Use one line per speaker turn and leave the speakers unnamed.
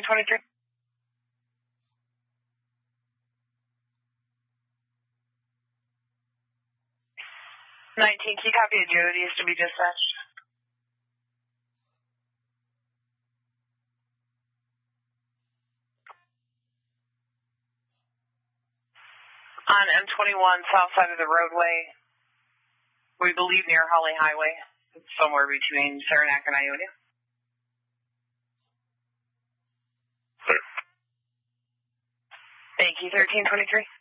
1323. 19, can you copy a Jody is to be dispatched? On M21, south side of the roadway, we believe near Holly Highway. It's somewhere between Saranac and Ionia. Thank you, 1323.